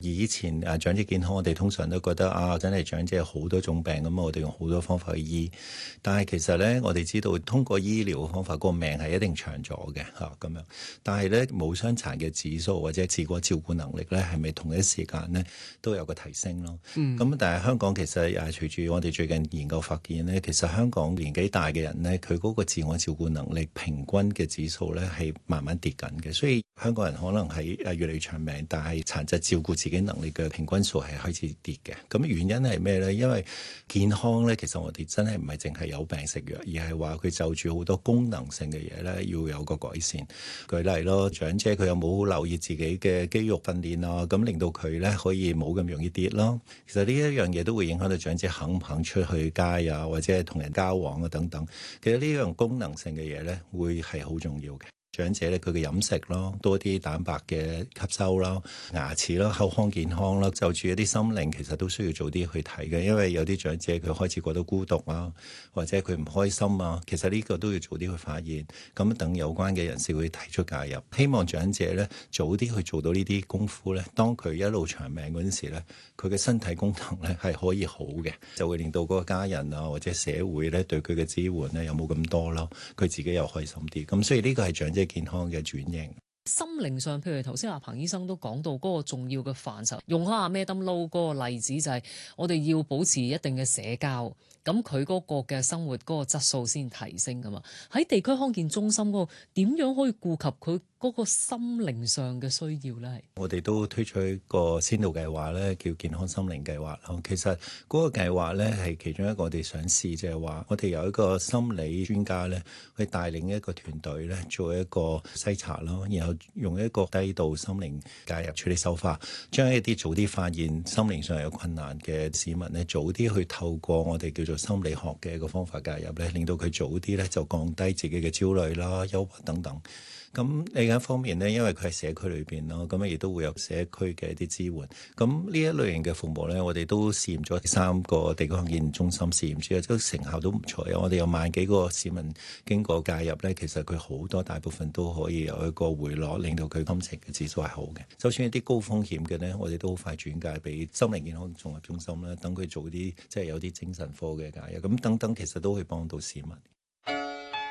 以前長者健康，我哋通常都覺得真係長者有好多種病咁，我哋用好多方法去醫。但係其實咧，我哋知道通過醫療嘅方法，個命係一定長咗嘅咁樣。但係咧，冇傷殘嘅指數或者自我照顧能力咧，係咪同一時間咧都有個提升咯？咁但係香港其實隨住我哋最近研究發現咧，其實香港年紀大嘅人咧，佢嗰個自我照顧能力平均嘅指數咧係慢慢跌緊嘅。所以香港人可能係越嚟越長命，但係殘疾照顧自己能力嘅平均數係開始跌嘅。咁原因係咩咧？因為健康咧，其實我哋真係唔係淨係有病食藥，而係話佢就住好多功能性嘅嘢咧，要有個改善。舉例咯，長者佢有冇留意自己嘅肌肉訓練啊？咁令到佢咧可以冇咁容易跌咯。其實呢一樣嘢都會影響到長者肯唔肯出去街啊，或者係同人交往啊等等。其實呢樣功能性嘅嘢咧，會係好重要嘅。長者咧，佢嘅飲食咯，多啲蛋白嘅吸收啦，牙齒啦，口腔健康啦，就住一啲心靈，其實都需要早啲去睇嘅。因為有啲長者佢開始覺得孤獨啊，或者佢唔開心啊，其實呢個都要早啲去發現。咁等有關嘅人士會提出介入，希望長者咧早啲去做到呢啲功夫咧。當佢一路長命嗰陣時咧，佢嘅身體功能咧係可以好嘅，就會令到嗰個家人啊或者社會咧對佢嘅支援咧有冇咁多咯，佢自己又開心啲。咁所以呢個係長者健康嘅轉型。 心靈上，譬如頭先阿彭醫生都講到嗰個重要嘅範疇，用下 Madam Low 嗰個例子就係我哋要保持一定嘅社交，咁佢嗰個嘅生活嗰個質素先提升噶嘛。喺地區康健中心嗰個點樣可以顧及佢嗰個心靈上嘅需要呢？ 我哋都推出一個先導計劃咧，叫健康心靈計劃咯。其實嗰個計劃咧係其中一個我哋想試，就係話我哋有一個心理專家咧去帶領一個團隊咧做一個篩查咯，然後用一個低度心靈介入處理手法，將一啲早啲發現心靈上有困難嘅市民咧，早啲去透過我哋叫做心理學嘅一個方法介入咧，令到佢早啲咧就降低自己嘅焦慮啦、憂鬱等等。咁另一方面呢，因為佢喺社區裏邊咯，咁亦都會有社區嘅一啲支援。咁呢一類型嘅服務呢，我哋都試驗咗3個地區康健中心試驗之後，都成效都唔錯。我哋有萬幾個市民經過介入呢，其實佢好多大部分都可以有一個回落，令到佢心情嘅指數係好嘅。就算一啲高風險嘅呢，我哋都好快轉介俾心靈健康綜合中心啦，等佢做啲即係有啲精神科嘅介入，咁等等其實都會幫到市民。